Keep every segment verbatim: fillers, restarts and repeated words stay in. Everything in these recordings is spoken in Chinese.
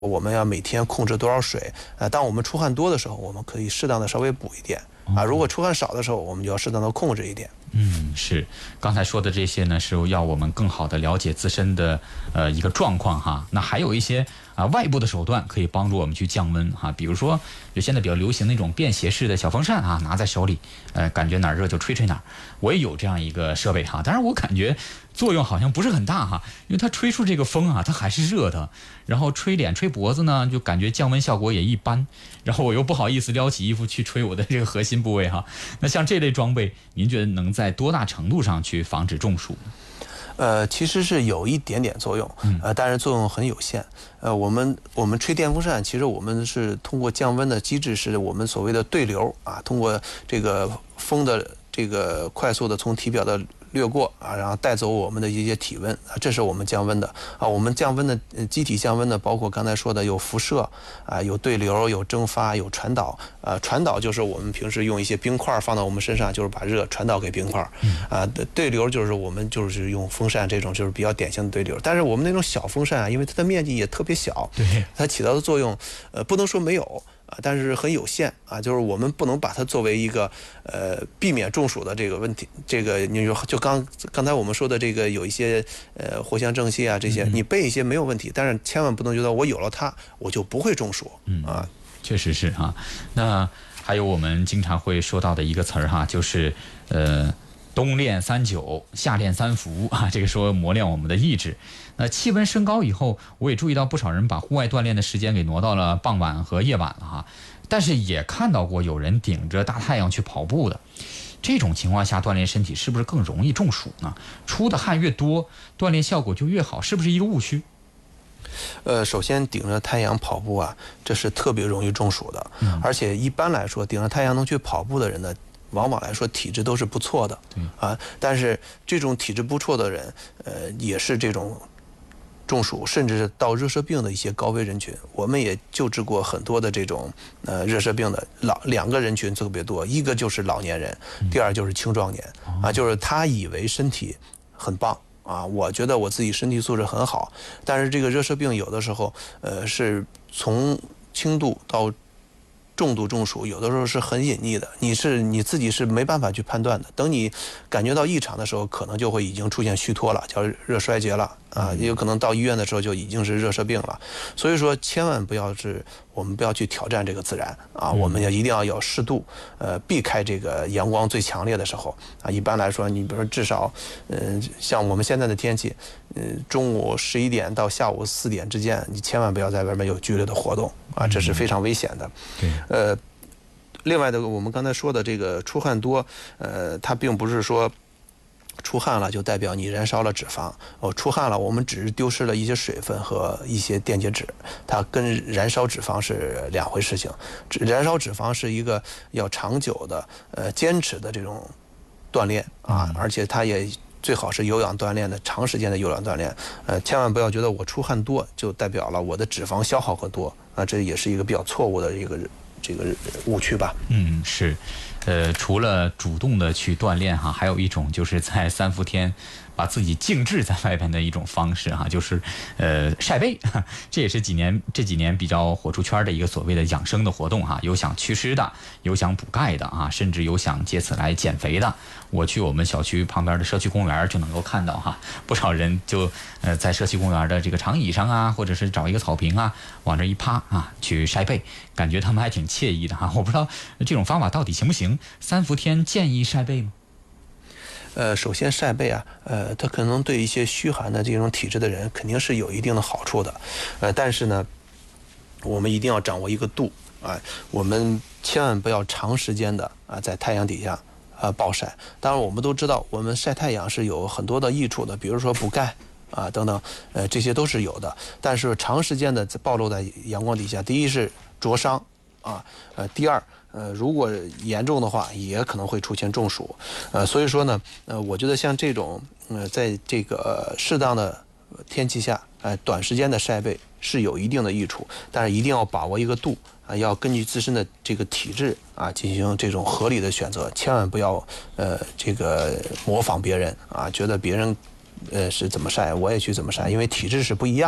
我们要每天控制多少水？呃，当我们出汗多的时候，我们可以适当的稍微补一点啊。如果出汗少的时候，我们就要适当的控制一点。 嗯，是，刚才说的这些呢，是要我们更好的了解自身的呃一个状况哈。那还有一些啊、呃、外部的手段可以帮助我们去降温哈，比如说就现在比较流行那种便携式的小风扇啊，拿在手里，呃，感觉哪儿热就吹吹哪儿。我也有这样一个设备哈，但是我感觉作用好像不是很大哈，因为它吹出这个风啊，它还是热的，然后吹脸吹脖子呢，就感觉降温效果也一般，然后我又不好意思撩起衣服去吹我的这个核心部位哈。那像这类装备，您觉得能在多大程度上去防止中暑呢？ 呃，其实是有一点点作用，呃，但是作用很有限。呃，我们我们吹电风扇，其实我们是通过降温的机制，是我们所谓的对流啊，通过这个风的这个快速的从体表的掠过啊，然后带走我们的一些体温啊，这是我们降温的啊。我们降温的机体降温的，包括刚才说的有辐射啊，有对流，有蒸发，有传导。呃，传导就是我们平时用一些冰块放到我们身上，就是把热传导给冰块。啊，对流就是我们就是用风扇这种就是比较典型的对流。但是我们那种小风扇啊，因为它的面积也特别小， 对， 它起到的作用，呃，不能说没有。啊，但是很有限啊，就是我们不能把它作为一个呃避免中暑的这个问题。这个你说就刚刚才我们说的这个有一些呃藿香正气啊这些，你备一些没有问题，但是千万不能觉得我有了它我就不会中暑啊。 确实是哈。那还有我们经常会说到的一个词儿哈，就是呃。冬练三九，夏练三伏啊，这个说磨练我们的意志。那气温升高以后，我也注意到不少人把户外锻炼的时间给挪到了傍晚和夜晚了哈。但是也看到过有人顶着大太阳去跑步的，这种情况下锻炼身体是不是更容易中暑呢？出的汗越多，锻炼效果就越好，是不是一个误区？ 呃，首先顶着太阳跑步啊，这是特别容易中暑的，嗯、而且一般来说，顶着太阳能去跑步的人呢，往往来说体质都是不错的，啊，但是这种体质不错的人，呃，也是这种中暑甚至是到热射病的一些高危人群。我们也救治过很多的这种呃热射病的老两个人群特别多，一个就是老年人，第二就是青壮年啊，就是他以为身体很棒。啊，我觉得我自己身体素质很好，但是这个热射病有的时候，呃，是从轻度到重度中暑，有的时候是很隐匿的，你是你自己是没办法去判断的。等你感觉到异常的时候，可能就会已经出现虚脱了，叫热衰竭了啊，也有可能到医院的时候就已经是热射病了。所以说，千万不要是我们不要去挑战这个自然啊，我们要一定要有适度，呃，避开这个阳光最强烈的时候啊。一般来说，你比如说至少，嗯、呃，像我们现在的天气，嗯、呃，中午十一点到下午四点之间，你千万不要在外面有剧烈的活动啊，这是非常危险的。 对。 呃，另外的，我们刚才说的这个出汗多，呃，它并不是说出汗了就代表你燃烧了脂肪。哦，出汗了，我们只是丢失了一些水分和一些电解质，它跟燃烧脂肪是两回事情。燃烧脂肪是一个要长久的、呃坚持的这种锻炼啊，而且它也最好是有氧锻炼的，长时间的有氧锻炼。呃，千万不要觉得我出汗多就代表了我的脂肪消耗很多啊，这也是一个比较错误的一个这个误区吧。 嗯，是，呃，除了主动的去锻炼哈，还有一种就是在三伏天把自己静置在外边的一种方式哈，就是呃晒背，这也是几年这几年比较火出圈的一个所谓的养生的活动哈，有想祛湿的，有想补钙的啊，甚至有想借此来减肥的。我去我们小区旁边的社区公园就能够看到哈，不少人就呃在社区公园的这个长椅上啊，或者是找一个草坪啊，往这一趴啊去晒背，感觉他们还挺惬意的哈。我不知道这种方法到底行不行？三伏天建议晒背吗？ 呃，首先晒背啊，呃，它可能对一些虚寒的这种体质的人肯定是有一定的好处的，呃，但是呢，我们一定要掌握一个度啊，我们千万不要长时间的啊在太阳底下啊暴晒。当然，我们都知道，我们晒太阳是有很多的益处的，比如说补钙啊等等，呃，这些都是有的。但是长时间的暴露在阳光底下，第一是灼伤啊，呃，第二。呃，如果严重的话，也可能会出现中暑。呃，所以说呢，呃，我觉得像这种，呃，在这个适当的天气下，呃，短时间的晒背是有一定的益处，但是一定要把握一个度啊、呃，要根据自身的这个体质啊进行这种合理的选择，千万不要呃这个模仿别人啊，觉得别人呃是怎么晒，我也去怎么晒，因为体质是不一样的。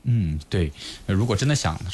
嗯，对，如果真的想